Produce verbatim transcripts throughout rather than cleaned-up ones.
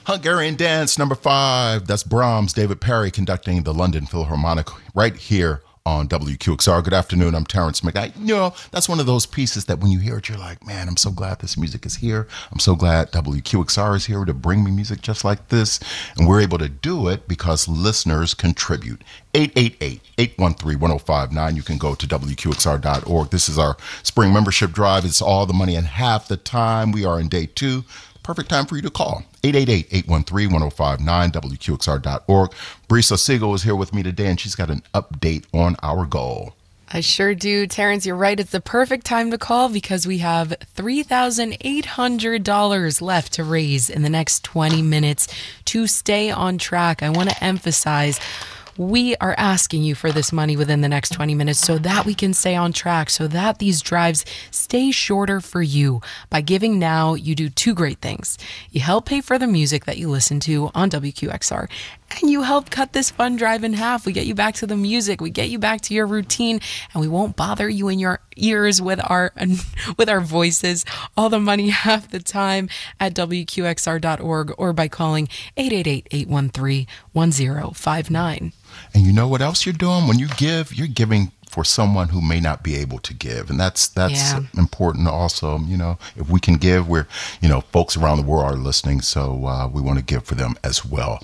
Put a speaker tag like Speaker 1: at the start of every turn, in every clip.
Speaker 1: Hungarian Dance number five. That's Brahms, David Perry conducting the London Philharmonic right here on W Q X R. Good afternoon. I'm Terrence McKnight. You know, that's one of those pieces that when you hear it, you're like, man, I'm so glad this music is here. I'm so glad W Q X R is here to bring me music just like this. And we're able to do it because listeners contribute. eight eight eight, eight one three, one oh five nine. You can go to W Q X R dot org. This is our spring membership drive. It's all the money in half the time. We are in day two. Perfect time for you to call. eight eight eight, eight one three, one oh five nine, W Q X R dot org. Brisa Siegel is here with me today, and she's got an update on our goal.
Speaker 2: I sure do. Terrence, you're right. It's the perfect time to call because we have three thousand eight hundred dollars left to raise in the next twenty minutes to stay on track. I want to emphasize we are asking you for this money within the next twenty minutes so that we can stay on track, so that these drives stay shorter for you. By giving now, you do two great things. You help pay for the music that you listen to on W Q X R, and you help cut this fun drive in half. We get you back to the music, we get you back to your routine, and we won't bother you in your ears with our with our voices. All the money half the time at W Q X R dot org or by calling eight eight eight, eight one three, one oh five nine.
Speaker 1: And you know what else you're doing? When you give, you're giving for someone who may not be able to give. And that's that's yeah. important also. You know, if we can give, we're, you know, folks around the world are listening. So uh, we want to give for them as well.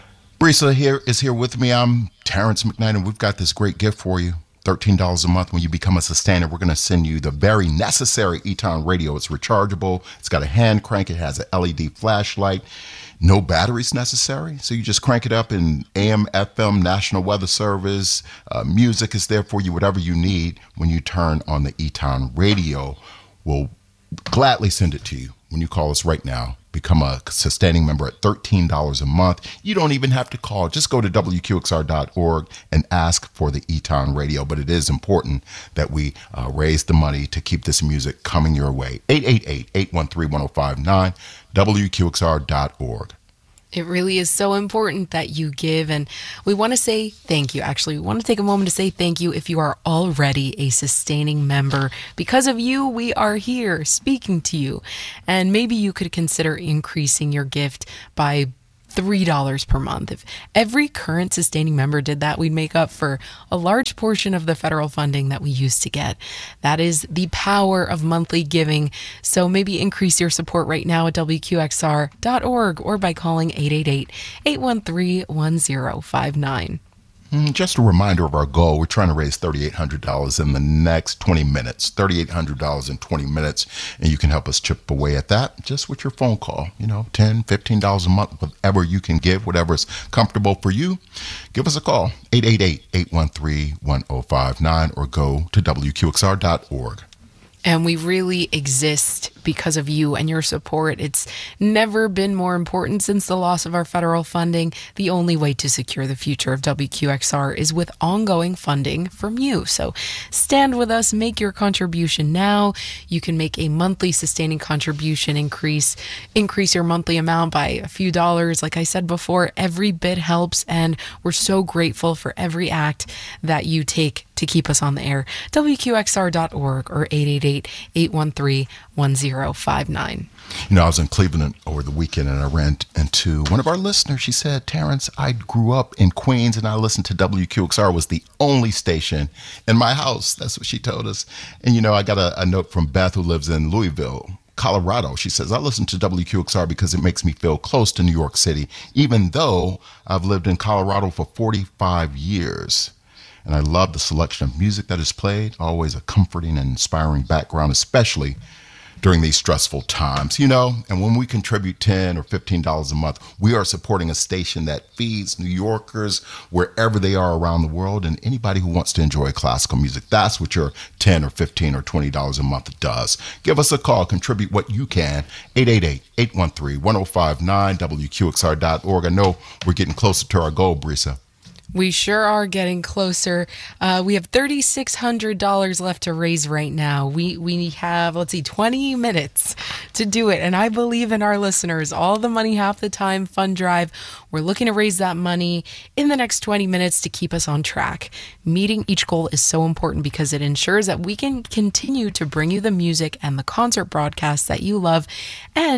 Speaker 1: Brisa here is here with me. I'm Terrence McKnight, and we've got this great gift for you. thirteen dollars a month. When you become a sustainer, we're going to send you the very necessary Eton radio. It's rechargeable. It's got a hand crank. It has an L E D flashlight. No batteries necessary. So you just crank it up in A M, F M, National Weather Service. Uh, music is there for you, whatever you need. When you turn on the Eton radio, we'll gladly send it to you when you call us right now. Become a sustaining member at thirteen dollars a month. You don't even have to call. Just go to W Q X R dot org and ask for the Eton radio. But it is important that we uh, raise the money to keep this music coming your way. eight eight eight, eight one three, one oh five nine, W Q X R dot org.
Speaker 2: It really is so important that you give, and we want to say thank you. Actually, we want to take a moment to say thank you if you are already a sustaining member. Because of you, we are here speaking to you, and maybe you could consider increasing your gift by three dollars per month. If every current sustaining member did that, we'd make up for a large portion of the federal funding that we used to get. That is the power of monthly giving. So maybe increase your support right now at W Q X R dot org or by calling eight eight eight, eight one three, one oh five nine.
Speaker 1: Just a reminder of our goal. We're trying to raise three thousand eight hundred dollars in the next twenty minutes. three thousand eight hundred dollars in twenty minutes. And you can help us chip away at that just with your phone call. You know, ten dollars, fifteen dollars a month, whatever you can give, whatever is comfortable for you. Give us a call, eight eight eight, eight one three, one oh five nine, or go to W Q X R dot org.
Speaker 2: And we really exist because of you and your support. It's never been more important since the loss of our federal funding. The only way to secure the future of W Q X R is with ongoing funding from you. So stand with us, make your contribution now. You can make a monthly sustaining contribution, increase, increase your monthly amount by a few dollars. Like I said before, every bit helps, and we're so grateful for every act that you take to keep us on the air. W Q X R dot org or eight eight eight, eight one three, one oh five nine.
Speaker 1: You know, I was in Cleveland over the weekend and I ran into one of our listeners. She said, Terrence, I grew up in Queens and I listened to W Q X R. It was the only station in my house. That's what she told us. And, you know, I got a, a note from Beth, who lives in Louisville, Colorado. She says, I listen to W Q X R because it makes me feel close to New York City, even though I've lived in Colorado for forty-five years. And I love the selection of music that is played, always a comforting and inspiring background, especially during these stressful times, you know. And when we contribute ten or fifteen dollars a month, we are supporting a station that feeds New Yorkers wherever they are around the world, and anybody who wants to enjoy classical music. That's what your ten or fifteen or twenty dollars a month does. Give us a call, contribute what you can, eight eight eight, eight one three, one oh five nine, W Q X R dot org. I know we're getting closer to our goal, Brisa.
Speaker 2: We sure are getting closer. Uh, we have three thousand six hundred dollars left to raise right now. We we have, let's see, twenty minutes to do it. And I believe in our listeners. All the money, half the time, fund drive. We're looking to raise that money in the next twenty minutes to keep us on track. Meeting each goal is so important because it ensures that we can continue to bring you the music and the concert broadcasts that you love. And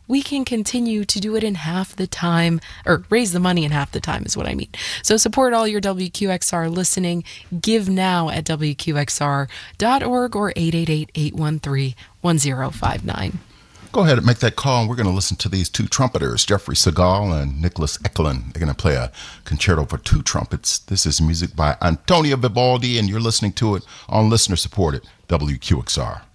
Speaker 2: we can continue to do it in half the time, or raise the money in half the time is what I mean. So support all your W Q X R listening. Give now at W Q X R dot org or eight eight eight, eight one three, one zero five nine.
Speaker 1: Go ahead and make that call, and we're going to listen to these two trumpeters, Jeffrey Segal and Nicholas Eklund. They're going to play a concerto for two trumpets. This is music by Antonio Vivaldi, and you're listening to it on listener-supported W Q X R.